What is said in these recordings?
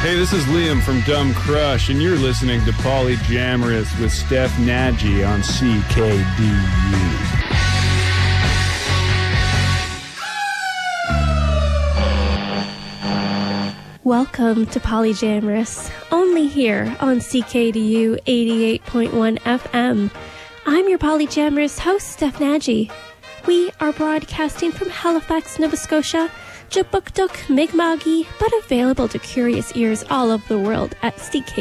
Hey, this is Liam from Dumb Crush, and you're listening to Polyjamorous with Steph Nagy on CKDU. Welcome to Polyjamorous, only here on CKDU 88.1 FM. I'm your Polyjamorous host, Steph Nagy. We are broadcasting from Halifax, Nova Scotia, Jabukduk, Mi'kma'ki, but available to curious ears all over the world at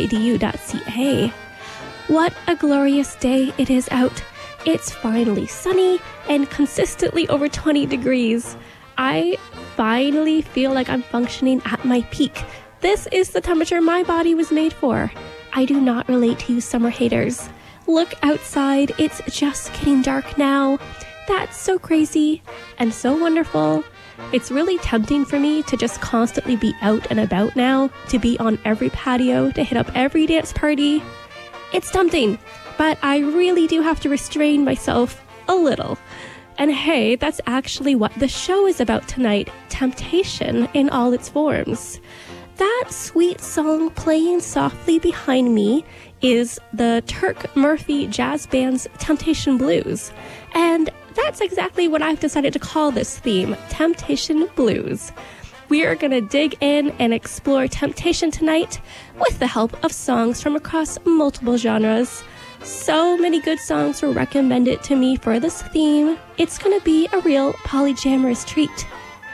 ckdu.ca. What a glorious day it is out. It's finally sunny and consistently over 20 degrees. I finally feel like I'm functioning at my peak. This is the temperature my body was made for. I do not relate to you summer haters. Look outside, it's just getting dark now. That's so crazy and so wonderful. It's really tempting for me to just constantly be out and about now, to be on every patio, to hit up every dance party. It's tempting, but I really do have to restrain myself a little. And hey, that's actually what the show is about tonight, temptation in all its forms. That sweet song playing softly behind me is the Turk Murphy Jazz Band's Temptation Blues. And that's exactly what I've decided to call this theme, Temptation Blues. We are going to dig in and explore temptation tonight with the help of songs from across multiple genres. So many good songs were recommended to me for this theme. It's going to be a real polyjamorous treat.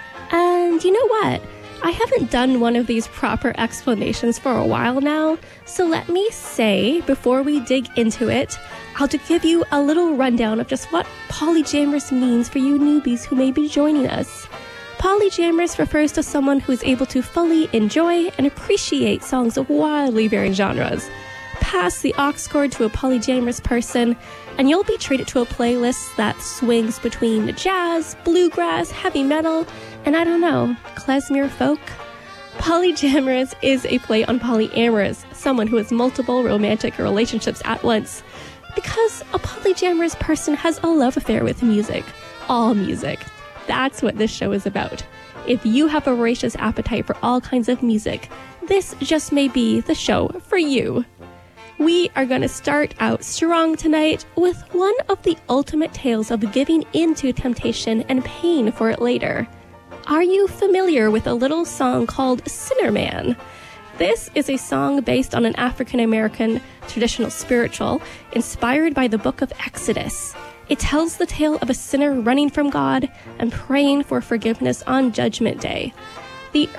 And you know what? I haven't done one of these proper explanations for a while now, so let me say, before we dig into it, I'll just give you a little rundown of just what polyjamorous means for you newbies who may be joining us. Polyjamorous refers to someone who is able to fully enjoy and appreciate songs of wildly varying genres. Pass the aux cord to a polyjamorous person, and you'll be treated to a playlist that swings between jazz, bluegrass, heavy metal, and I don't know, klezmer folk. Polyjamorous is a play on polyamorous, someone who has multiple romantic relationships at once. Because a polyjamorous person has a love affair with music. All music. That's what this show is about. If you have a voracious appetite for all kinds of music, this just may be the show for you. We are going to start out strong tonight with one of the ultimate tales of giving into temptation and paying for it later. Are you familiar with a little song called Sinner Man? This is a song based on an African-American traditional spiritual inspired by the book of Exodus. It tells the tale of a sinner running from God and praying for forgiveness on Judgment Day. The